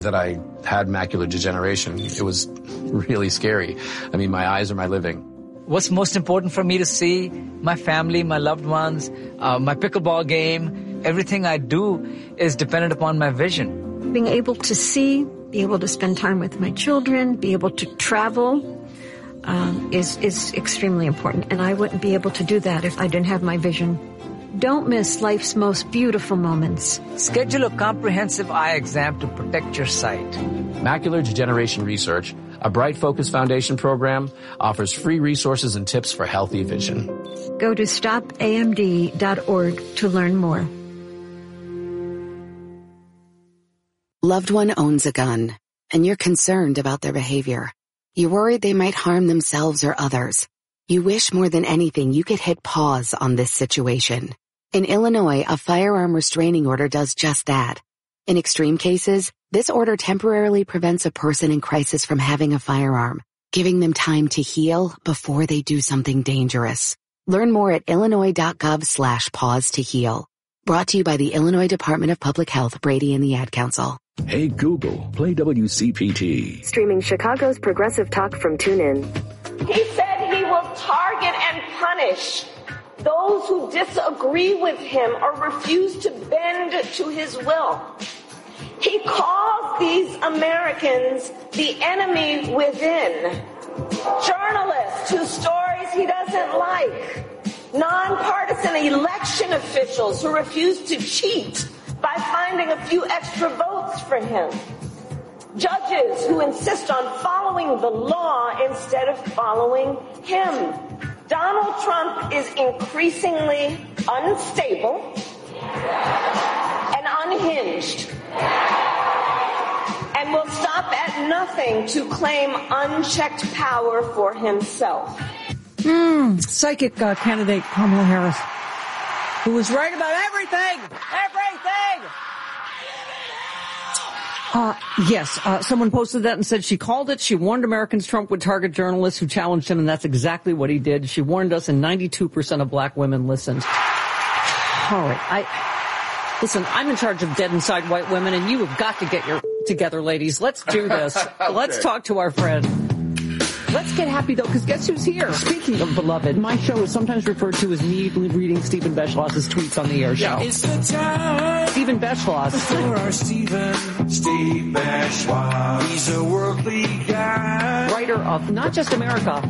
that I had macular degeneration. It was really scary. I mean, my eyes are my living. What's most important for me to see? My family, my loved ones, my pickleball game. Everything I do is dependent upon my vision. Being able to see, be able to spend time with my children, be able to travel is extremely important. And I wouldn't be able to do that if I didn't have my vision. Don't miss life's most beautiful moments. Schedule a comprehensive eye exam to protect your sight. Macular Degeneration Research, a Bright Focus Foundation program, offers free resources and tips for healthy vision. Go to stopamd.org to learn more. Loved one owns a gun, and you're concerned about their behavior. You're worried they might harm themselves or others. You wish more than anything you could hit pause on this situation. In Illinois, a firearm restraining order does just that. In extreme cases, this order temporarily prevents a person in crisis from having a firearm, giving them time to heal before they do something dangerous. Learn more at illinois.gov/pause to heal. Brought to you by the Illinois Department of Public Health, Brady and the Ad Council. Hey Google, play WCPT. Streaming Chicago's Progressive Talk from TuneIn. He said he will target and punish those who disagree with him or refuse to bend to his will. He calls these Americans the enemy within. Journalists whose stories he doesn't like. Nonpartisan election officials who refuse to cheat by finding a few extra votes for him. Judges who insist on following the law instead of following him. Donald Trump is increasingly unstable and unhinged and will stop at nothing to claim unchecked power for himself. Psychic candidate Kamala Harris, who was right about everything. Yes, someone posted that and said she called it. She warned Americans Trump would target journalists who challenged him, and that's exactly what he did. She warned us, and 92% of black women listened. All right, listen, I'm in charge of dead inside white women, and you have got to get your together, ladies. Let's do this. Okay. Let's talk to our friend. Let's get happy, though, because guess who's here? Speaking of beloved, my show is sometimes referred to as me reading Stephen Beschloss's tweets on the air show. It's the time. Stephen Beschloss. For our Steve Beschloss. He's a worldly guy. Writer of not just America,